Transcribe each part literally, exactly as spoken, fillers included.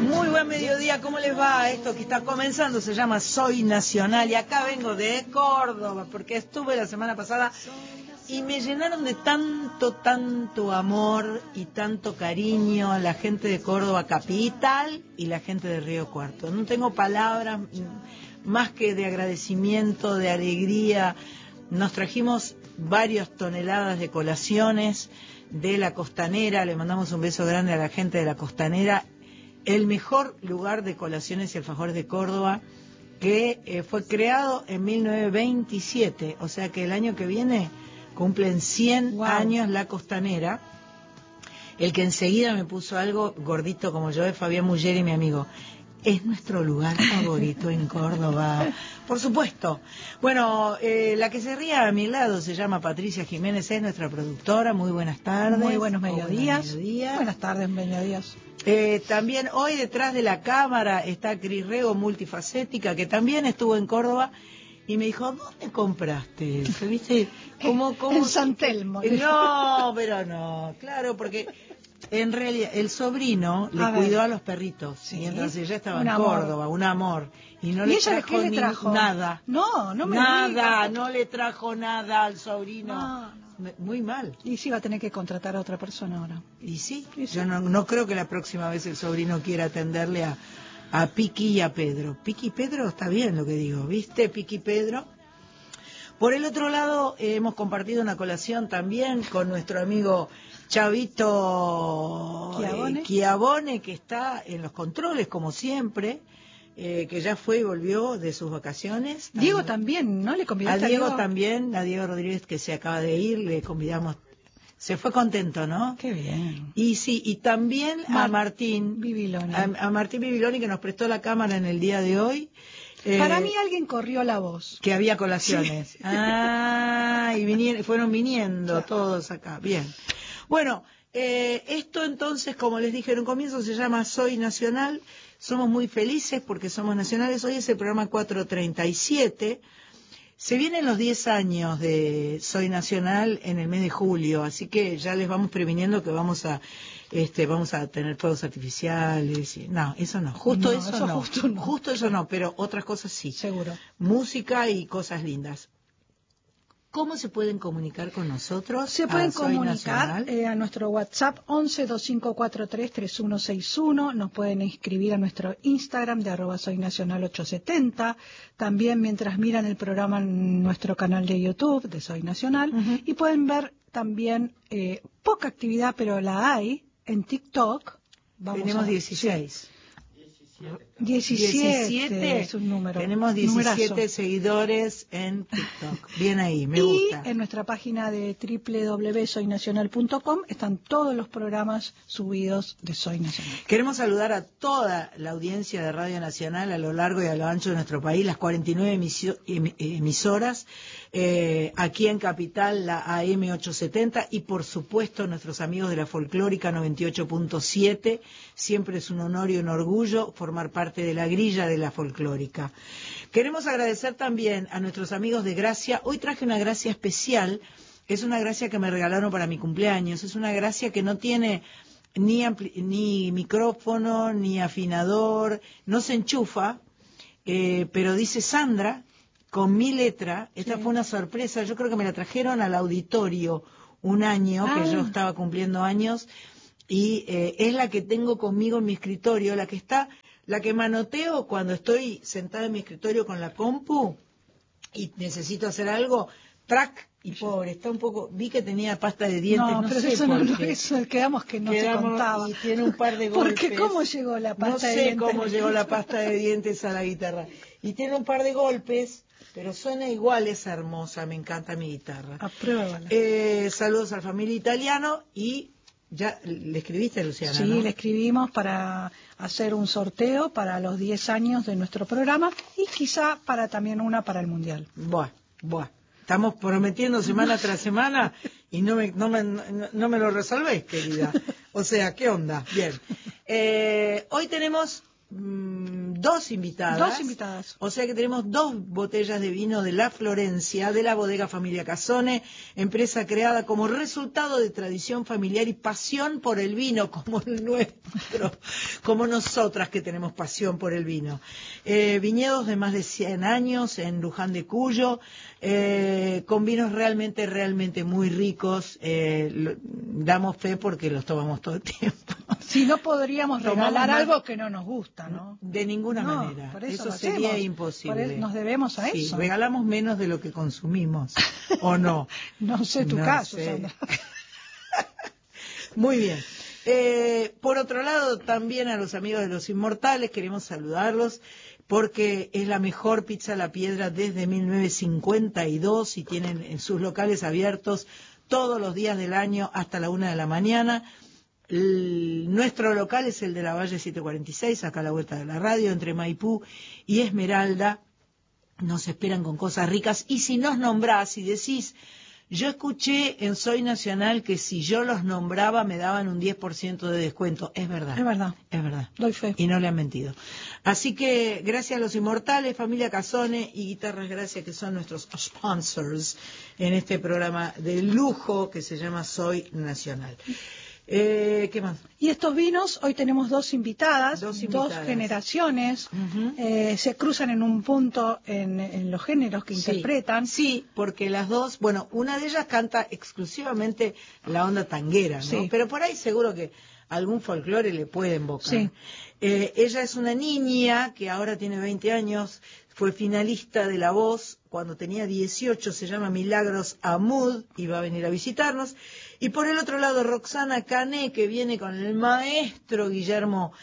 Muy buen mediodía, ¿cómo les va? Esto que está comenzando se llama Soy Nacional y acá vengo de Córdoba porque estuve la semana pasada y me llenaron de tanto, tanto amor y tanto cariño la gente de Córdoba capital y la gente de Río Cuarto. No tengo palabras más que de agradecimiento, de alegría. Nos trajimos varias toneladas de colaciones de la Costanera, le mandamos un beso grande a la gente de la Costanera, el mejor lugar de colaciones y alfajores de Córdoba, que eh, fue creado en mil novecientos veintisiete, o sea que el año que viene cumplen cien wow. años la Costanera. El que enseguida me puso algo gordito como yo es Fabián Muggeri, mi amigo. Es nuestro lugar favorito en Córdoba, por supuesto. Bueno, eh, la que se ría a mi lado se llama Patricia Jiménez, es nuestra productora. Muy buenas tardes. Muy buenos mediodías. Buenos mediodías. Buenas tardes, mediodías. Eh, también hoy detrás de la cámara está Cris Rego, multifacética, que también estuvo en Córdoba y me dijo, ¿dónde compraste eso? ¿Viste? ¿Cómo, cómo? En San Telmo. No, pero no, claro, porque en realidad el sobrino le a cuidó ver. a los perritos sí. mientras ella estaba un en amor. Córdoba, un amor. Y no ¿Y le ella trajo, qué le ni trajo? nada. No, no me Nada, digas. no le trajo nada al sobrino. No, no. Muy mal. Y sí va a tener que contratar a otra persona ahora. Y sí, ¿Y sí? yo no, no creo que la próxima vez el sobrino quiera atenderle a, a Piqui y a Pedro. Piqui y Pedro está bien lo que digo, ¿viste? Piqui y Pedro. Por el otro lado, eh, hemos compartido una colación también con nuestro amigo Chavito Chiavone, eh, Chiavone, que está en los controles, como siempre. Eh, que ya fue y volvió de sus vacaciones. Diego también, ¿no? ¿Le convidaste a Diego? A Diego también, a Diego Rodríguez, que se acaba de ir, le convidamos. Se fue contento, ¿no? Qué bien. Y sí, y también Mar- a Martín Bibiloni. A, a Martín Bibiloni, que nos prestó la cámara en el día de hoy. Eh, Para mí alguien corrió la voz. Que había colaciones. Sí. Ah, y vinieron, fueron viniendo claro. todos acá. Bien. Bueno, eh, esto entonces, como les dije en un comienzo, se llama Soy Nacional. Somos muy felices porque somos nacionales. Hoy es el programa cuatrocientos treinta y siete. Se vienen los diez años de Soy Nacional en el mes de julio, así que ya les vamos previniendo que vamos a este vamos a tener fuegos artificiales. Y, no, eso no. Justo no, eso, eso no. Justo no. Justo eso no, pero otras cosas sí. Seguro. Música y cosas lindas. ¿Cómo se pueden comunicar con nosotros? Se pueden comunicar eh, a nuestro WhatsApp once veinticinco cuarenta y tres treinta y uno sesenta y uno. Nos pueden escribir a nuestro Instagram de arroba soy nacional ochocientos setenta. También mientras miran el programa en nuestro canal de YouTube de Soy Nacional. Uh-huh. Y pueden ver también eh, poca actividad, pero la hay en TikTok. Vamos Tenemos a, dieciséis. Sí. diecisiete, diecisiete es un número. Tenemos diecisiete numerazo. Seguidores en TikTok. Bien ahí, me y gusta. Y en nuestra página de doble u doble u doble u punto soy nacional punto com están todos los programas subidos de Soy Nacional. Queremos saludar a toda la audiencia de Radio Nacional a lo largo y a lo ancho de nuestro país, las cuarenta y nueve emisio, em, emisoras, eh, aquí en Capital la A M ochocientos setenta y por supuesto nuestros amigos de la Folclórica noventa y ocho punto siete. Siempre es un honor y un orgullo formar parte de la grilla de la Folclórica. Queremos agradecer también a nuestros amigos de Gracia. Hoy traje una gracia especial, es una gracia que me regalaron para mi cumpleaños, es una gracia que no tiene ni, ampli- ni micrófono, ni afinador, no se enchufa, eh, pero dice Sandra, con mi letra. Esta sí. fue una sorpresa, yo creo que me la trajeron al auditorio un año, ah. que yo estaba cumpliendo años, y eh, es la que tengo conmigo en mi escritorio, la que está... La que manoteo cuando estoy sentada en mi escritorio con la compu y necesito hacer algo, track, y pobre, está un poco, vi que tenía pasta de dientes, no, no pero sé eso por no, qué. Eso quedamos que no quedamos, se contaba. Y tiene un par de golpes. ¿Por qué? ¿Cómo llegó la pasta no de sé dientes? No sé cómo llegó la pasta de dientes a la guitarra. Y tiene un par de golpes, pero suena igual, es hermosa, me encanta mi guitarra. Apruébala. Eh, saludos a la familia Italiano y... ¿Ya le escribiste, Luciana? Sí, ¿no? le escribimos para hacer un sorteo para los diez años de nuestro programa y quizá para también una para el Mundial. Buah, buah. Estamos prometiendo semana tras semana y no me, no me, no, no me lo resolvéis, querida. O sea, ¿qué onda? Bien. Eh, hoy tenemos mmm, dos invitadas. Dos invitadas. O sea que tenemos dos botellas de vino de La Florencia, de la bodega Familia Casone, empresa creada como resultado de tradición familiar y pasión por el vino, como el nuestro, como nosotras que tenemos pasión por el vino. Eh, viñedos de más de cien años en Luján de Cuyo, eh, con vinos realmente, realmente muy ricos. Eh, lo, damos fe porque los tomamos todo el tiempo. Si no podríamos regalar más, algo que no nos gusta, ¿no? De ninguna no, manera. Por eso, eso sería hacemos. imposible. Por eso nos debemos a sí, eso. Regalamos menos de lo que consumimos, ¿o no? No sé tu no caso, sé. Sandra. Muy bien. Eh, por otro lado, también a los amigos de Los Inmortales queremos saludarlos porque es la mejor pizza a la piedra desde mil novecientos cincuenta y dos y tienen en sus locales abiertos todos los días del año hasta la una de la mañana. El, nuestro local es el de la Valle setecientos cuarenta y seis, acá a la vuelta de la radio, entre Maipú y Esmeralda. Nos esperan con cosas ricas y si nos nombrás y decís, yo escuché en Soy Nacional que si yo los nombraba me daban un diez por ciento de descuento. Es verdad. Es verdad. Es verdad. Doy fe. Y no le han mentido. Así que gracias a Los Inmortales, Familia Casone y Guitarras Gracia, que son nuestros sponsors en este programa de lujo que se llama Soy Nacional. Eh, ¿Qué más? Y estos vinos, hoy tenemos dos invitadas, dos, invitadas. dos generaciones, uh-huh. eh, se cruzan en un punto en, en los géneros que sí, interpretan. Sí, porque las dos, bueno, una de ellas canta exclusivamente la onda tanguera, ¿no? Sí. Pero por ahí seguro que algún folclore le puede invocar. Sí. Eh, ella es una niña que ahora tiene veinte años, fue finalista de La Voz cuando tenía dieciocho, se llama Milagros Amud y va a venir a visitarnos. Y por el otro lado, Roxana Cané, que viene con el maestro Guillermo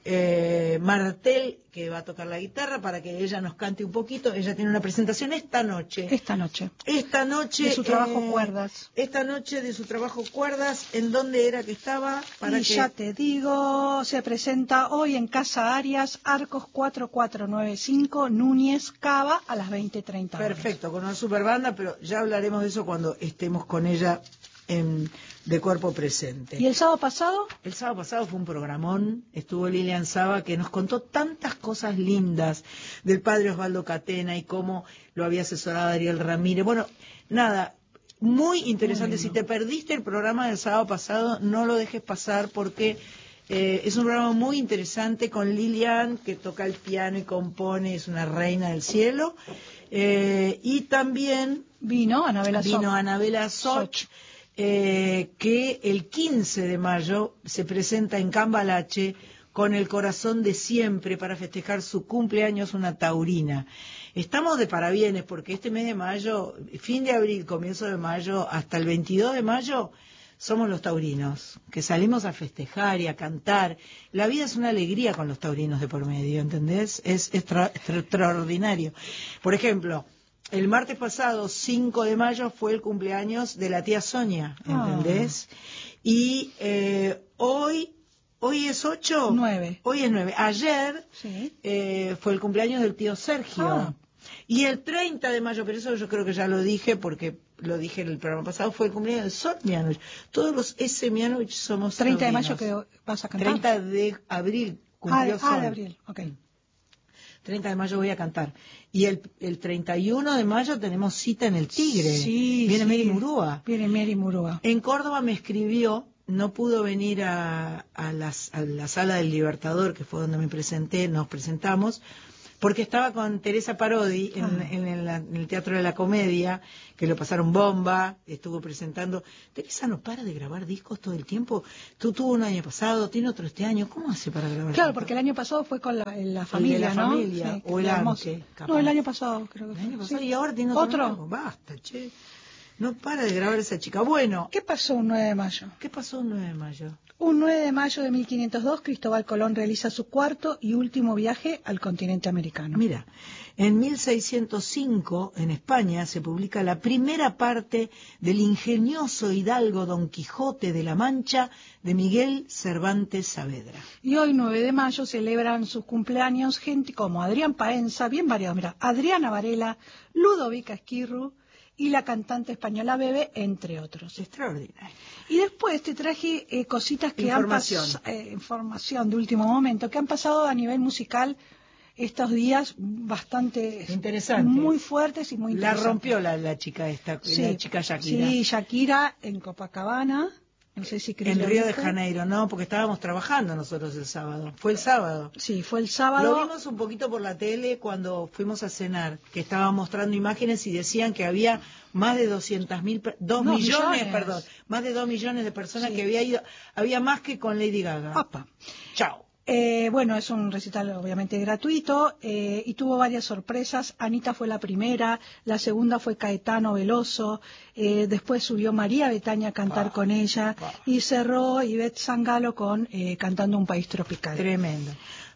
eh, Martel, que va a tocar la guitarra para que ella nos cante un poquito. Ella tiene una presentación esta noche. Esta noche. Esta noche. De su trabajo eh, Cuerdas. Esta noche de su trabajo Cuerdas. ¿En dónde era que estaba? Para y que... ya te digo, se presenta hoy en Casa Arias, Arcos cuatro cuatro nueve cinco, Núñez, Cava, a las veinte treinta horas. Perfecto, con una super banda, pero ya hablaremos de eso cuando estemos con ella en, de cuerpo presente. ¿Y el sábado pasado? El sábado pasado fue un programón, estuvo Lilian Saba, que nos contó tantas cosas lindas del padre Osvaldo Catena y cómo lo había asesorado Ariel Ramírez. Bueno, nada, muy interesante. Muy si te perdiste el programa del sábado pasado, no lo dejes pasar porque eh, es un programa muy interesante con Lilian, que toca el piano y compone, es una reina del cielo. Eh, y también vino Anabela Soch. Vino Anabela Soch. Eh, que el quince de mayo se presenta en Cambalache con El Corazón de Siempre para festejar su cumpleaños, una taurina. Estamos de parabienes porque este mes de mayo, fin de abril, comienzo de mayo, hasta el veintidós de mayo, somos los taurinos, que salimos a festejar y a cantar. La vida es una alegría con los taurinos de por medio, ¿entendés? Es extra, extra, extraordinario. Por ejemplo, el martes pasado, cinco de mayo, fue el cumpleaños de la tía Sonia, ¿entendés? Oh. Y eh, hoy, ¿hoy es ocho? Nueve. Hoy es nueve. Ayer sí. eh, fue el cumpleaños del tío Sergio. Ah. Y el treinta de mayo, pero eso yo creo que ya lo dije porque lo dije en el programa pasado, fue el cumpleaños de Sol Mianovich. Todos los S. Mianovich somos treinta taurinos. de mayo que vas a cantar. treinta de abril cumplió ah, Sol. Ah, de abril, ok. treinta de mayo voy a cantar. Y el, el treinta y uno de mayo tenemos cita en el Tigre. Sí, Viene sí. Mary Murúa. Viene Mary Murúa. En Córdoba me escribió, no pudo venir a, a, las, a la sala del Libertador, que fue donde me presenté, nos presentamos, porque estaba con Teresa Parodi en, ah. en, el, en el Teatro de la Comedia, que lo pasaron bomba, estuvo presentando. Teresa no para de grabar discos todo el tiempo. Tú tuvo un año pasado, tiene otro este año. ¿Cómo hace para grabar? Claro, porque el año pasado fue con la, la familia, el de la ¿no? familia, Sí, o el antes. No, el año pasado creo que el fue. año pasado sí. Y ahora tiene otro. ¿Otro? Nuevo. Basta, che. No para de grabar esa chica. Bueno. ¿Qué pasó un nueve de mayo? ¿Qué pasó un nueve de mayo? Un nueve de mayo de mil quinientos dos, Cristóbal Colón realiza su cuarto y último viaje al continente americano. Mira, en mil seiscientos cinco, en España, se publica la primera parte del ingenioso hidalgo Don Quijote de la Mancha de Miguel Cervantes Saavedra. Y hoy, nueve de mayo, celebran sus cumpleaños gente como Adrián Paenza, bien variados, mira, Adriana Varela, Ludovica Esquirru y la cantante española Bebe, entre otros. Extraordinario. Y después te traje eh, cositas que información. han pasado, eh, información de último momento, que han pasado a nivel musical estos días bastante interesantes, muy fuertes y muy interesantes. La rompió la, la chica esta, sí, la chica Shakira. Sí, Shakira en Copacabana. No sé si en Río de Janeiro, no, porque estábamos trabajando nosotros el sábado. Fue el sábado. Sí, fue el sábado. Lo vimos un poquito por la tele cuando fuimos a cenar, que estaban mostrando imágenes y decían que había más de doscientos mil, dos no, millones, millones, perdón, más de dos millones de personas sí. que había ido, había más que con Lady Gaga. Opa. Chao. Eh, bueno, es un recital obviamente gratuito eh, y tuvo varias sorpresas. Anita fue la primera, la segunda fue Caetano Veloso, eh, después subió María Betaña a cantar bah, con ella bah. y cerró Ivette Sangalo con eh, cantando Un País Tropical. Tremendo.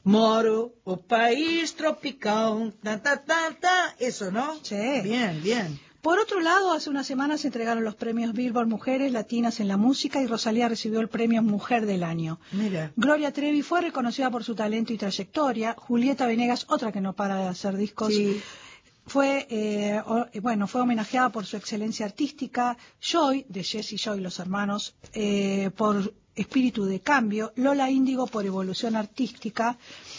Moro, o país tropical, ta, ta, ta, ta, eso, ¿no? Sí. Bien, bien. Por otro lado, hace unas semanas se entregaron los premios Billboard Mujeres Latinas en la Música y Rosalía recibió el premio Mujer del Año. Mira. Gloria Trevi fue reconocida por su talento y trayectoria. Julieta Venegas, otra que no para de hacer discos, sí. fue eh, o, bueno fue homenajeada por su excelencia artística. Joy, de Jesse Joy, los hermanos, eh, por Espíritu de Cambio. Lola Índigo por Evolución Artística.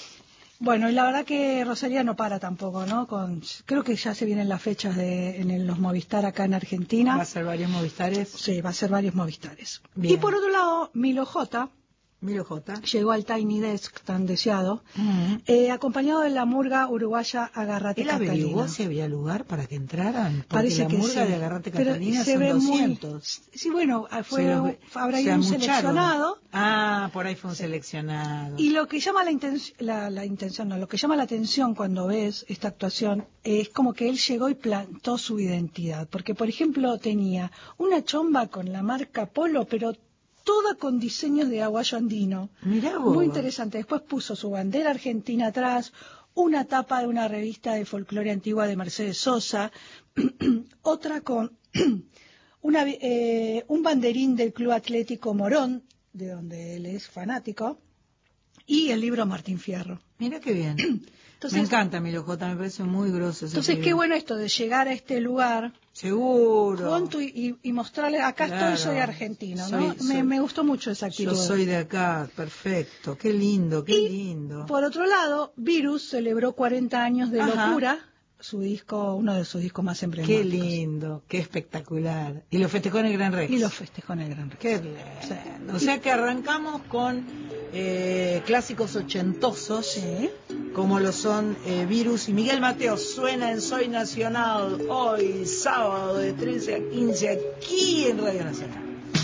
Bueno, y la verdad que Rosalía no para tampoco, ¿no? Con, creo que ya se vienen las fechas de, en los Movistar acá en Argentina. ¿Va a ser varios Movistares? Sí, va a ser varios Movistares. Bien. Y por otro lado, Milo J. Milo J. llegó al Tiny Desk tan deseado, uh-huh. eh, acompañado de la murga uruguaya Agarrate ¿Él Catalina. ¿Él averiguó si había lugar para que entraran? Porque Parece la que murga sí. de Agarrate Pero Catalina se son ve doscientos. Muy, sí, bueno, fue, lo, habrá ido un seleccionado. Ah, por ahí fue un sí. seleccionado. Y lo que llama la, intención, la, la intención, no, lo que llama la atención cuando ves esta actuación es como que él llegó y plantó su identidad. Porque, por ejemplo, tenía una chomba con la marca Polo, pero toda con diseños de aguayo andino. Mirá vos. Muy interesante. Después puso su bandera argentina atrás, una tapa de una revista de folclore antigua de Mercedes Sosa, otra con una, eh, un banderín del Club Atlético Morón, de donde él es fanático, y el libro Martín Fierro. Mira qué bien. Entonces, me encanta Milo J, me parece muy grosso. Entonces, qué bueno esto de llegar a este lugar. Seguro. Con tu, y, y mostrarle, acá claro, estoy, soy argentino, soy, ¿no? Soy, me, me gustó mucho esa actitud. Yo soy de acá, perfecto. Qué lindo, qué y, lindo. Por otro lado, Virus celebró cuarenta años de Ajá. Locura, su disco, uno de sus discos más emblemáticos. Qué lindo, qué espectacular. Y lo festejó en el Gran Rex. Y lo festejó en el Gran Rex. Qué lindo. O sea que arrancamos con eh, clásicos ochentosos, sí. como lo son eh, Virus y Miguel Mateo. Suena en Soy Nacional hoy, sábado de trece a quince, aquí en Radio Nacional.